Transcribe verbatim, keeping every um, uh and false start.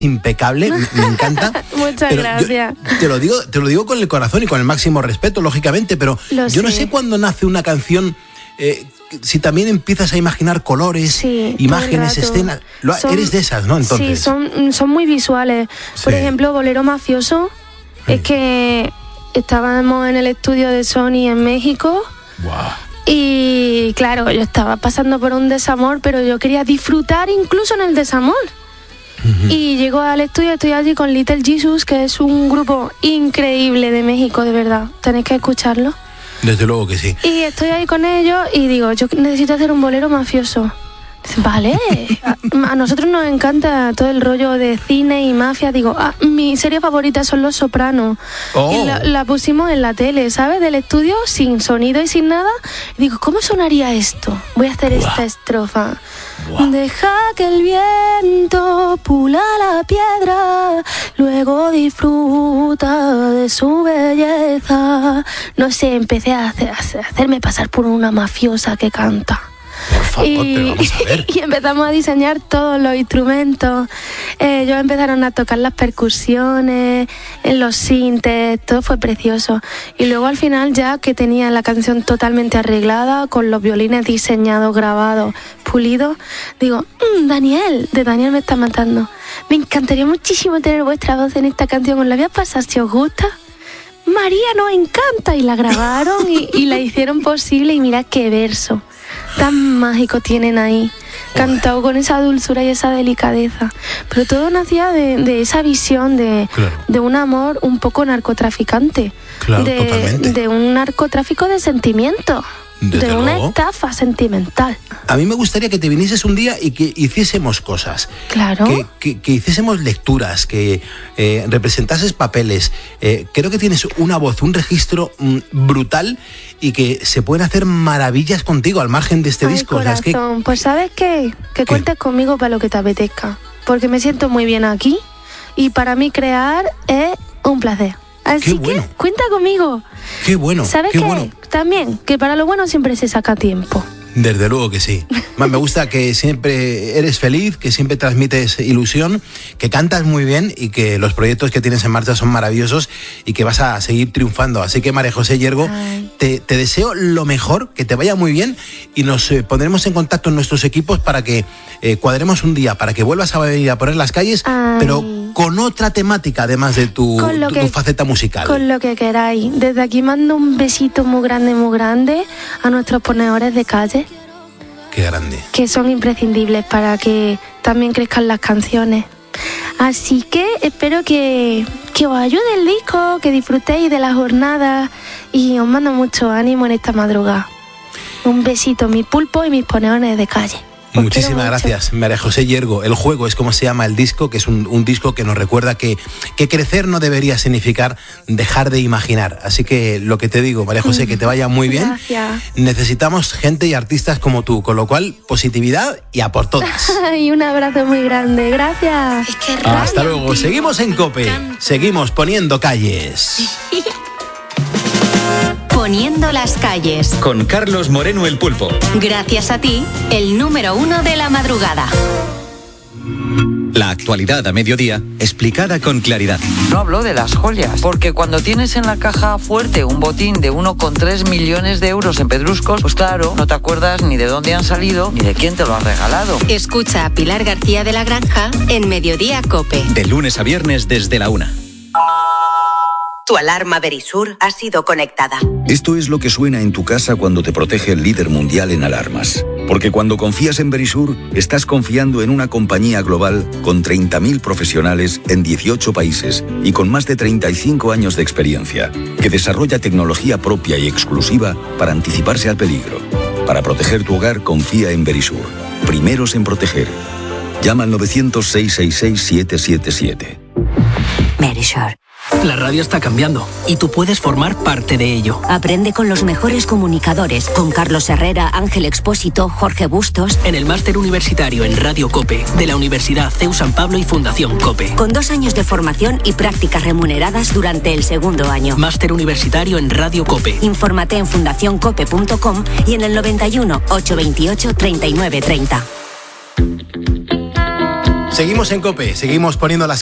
impecable, me, me encanta. Muchas pero gracias. Yo, te lo digo, te lo digo con el corazón y con el máximo respeto, lógicamente, pero Lo yo sé. no sé cuándo nace una canción. Eh, si también empiezas a imaginar colores, sí, imágenes, escenas. Lo, son, eres de esas, ¿no? Entonces. Sí, son, son muy visuales. Sí. Por ejemplo, Bolero Mafioso, sí. es que estábamos en el estudio de Sony en México. Wow. Y claro, yo estaba pasando por un desamor, pero yo quería disfrutar incluso en el desamor. Uh-huh. Y llego al estudio, estoy allí con Little Jesus, que es un grupo increíble de México, de verdad. Tenéis que escucharlo. Desde luego que sí. Y estoy ahí con ellos y digo, yo necesito hacer un bolero mafioso. Dicen, vale, a nosotros nos encanta todo el rollo de cine y mafia. Digo, ah, mi serie favorita son Los Sopranos. Oh. Y la, la pusimos en la tele, ¿sabes? Del estudio, sin sonido y sin nada. Y digo, ¿cómo sonaría esto? Voy a hacer wow. esta estrofa. Wow. Deja que el viento pula la piedra, luego disfruta de su belleza. No sé, empecé a, hacer, a hacerme pasar por una mafiosa que canta. Por favor, y, pero vamos a ver. Y empezamos a diseñar todos los instrumentos. Eh, ellos empezaron a tocar las percusiones, en los sintes, todo fue precioso. Y luego al final, ya que tenía la canción totalmente arreglada, con los violines diseñados, grabados, pulidos, digo, mmm, Daniel, de Daniel me está matando. Me encantaría muchísimo tener vuestra voz en esta canción. ¿Os la voy a pasar si os gusta? María, nos encanta. Y la grabaron y, y la hicieron posible. Y mirad qué verso tan mágico tienen ahí, cantado con esa dulzura y esa delicadeza. Pero todo nacía de, de esa visión de, claro. de un amor un poco narcotraficante, claro, de, totalmente. de un narcotráfico de sentimiento. Desde de una luego. estafa sentimental. A mí me gustaría que te vinieses un día y que hiciésemos cosas. Claro. Que, que, que hiciésemos lecturas, que eh, representases papeles. Eh, creo que tienes una voz, un registro mm, brutal y que se pueden hacer maravillas contigo al margen de este Ay, disco. Corazón, o sea, es que... pues ¿sabes qué? Que ¿Qué? cuentes conmigo para lo que te apetezca. Porque me siento muy bien aquí y para mí crear es un placer. Así qué bueno. que cuenta conmigo. Qué bueno. ¿Sabes qué qué? Bueno. También, que para lo bueno siempre se saca tiempo. Desde luego que sí. Más me gusta que siempre eres feliz, que siempre transmites ilusión, que cantas muy bien y que los proyectos que tienes en marcha son maravillosos y que vas a seguir triunfando. Así que María José Yergo, te, te deseo lo mejor, que te vaya muy bien y nos eh, pondremos en contacto en nuestros equipos para que eh, cuadremos un día, para que vuelvas a venir a poner las calles, Ay. pero con otra temática además de tu, tu, que, tu faceta musical. Con lo que queráis. Desde aquí mando un besito muy grande, muy grande a nuestros ponedores de calle. Qué grande. Que son imprescindibles para que también crezcan las canciones. Así que espero que, que os ayude el disco, que disfrutéis de la jornada y os mando mucho ánimo en esta madrugada. Un besito, mi pulpo y mis ponedores de calle. Os Muchísimas gracias, María José Yergo. El juego es como se llama el disco, que es un, un disco que nos recuerda que, que crecer no debería significar dejar de imaginar. Así que lo que te digo, María José, que te vaya muy bien. Gracias. Necesitamos gente y artistas como tú, con lo cual, positividad y a por todas. Y un abrazo muy grande, gracias. Es que Hasta luego, seguimos en COPE, seguimos poniendo calles. Poniendo las calles. Con Carlos Moreno el Pulpo. Gracias a ti, el número uno de la madrugada. La actualidad a mediodía, explicada con claridad. No hablo de las joyas, porque cuando tienes en la caja fuerte un botín de uno coma tres millones de euros en pedruscos, pues claro, no te acuerdas ni de dónde han salido ni de quién te lo ha regalado. Escucha a Pilar García de la Granja en Mediodía COPE. De lunes a viernes desde la una. Tu alarma Verisur ha sido conectada. Esto es lo que suena en tu casa cuando te protege el líder mundial en alarmas. Porque cuando confías en Verisur, estás confiando en una compañía global con treinta mil profesionales en dieciocho países y con más de treinta y cinco años de experiencia, que desarrolla tecnología propia y exclusiva para anticiparse al peligro. Para proteger tu hogar, confía en Verisur. Primeros en proteger. Llama al novecientos, seiscientos sesenta y seis, siete siete siete. Verisur. La radio está cambiando y tú puedes formar parte de ello. Aprende con los mejores comunicadores, con Carlos Herrera, Ángel Expósito, Jorge Bustos. En el máster universitario en Radio COPE de la Universidad C E U San Pablo y Fundación COPE. Con dos años de formación y prácticas remuneradas durante el segundo año. Máster universitario en Radio COPE. Infórmate en fundación cope punto com y en el noventa y uno, ochocientos veintiocho, treinta y nueve treinta. Seguimos en COPE, seguimos poniendo las